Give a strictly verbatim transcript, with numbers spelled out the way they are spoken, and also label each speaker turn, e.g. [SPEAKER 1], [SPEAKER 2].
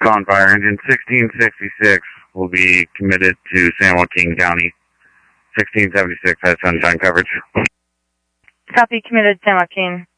[SPEAKER 1] Con Fire, engine sixteen sixty-six will be committed to San Joaquin County. sixteen seventy-six has sunshine coverage.
[SPEAKER 2] Copy, committed San Joaquin.